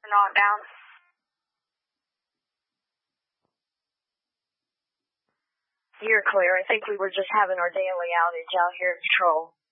not down. You're clear. I think we were just having our daily outage out here at Troll.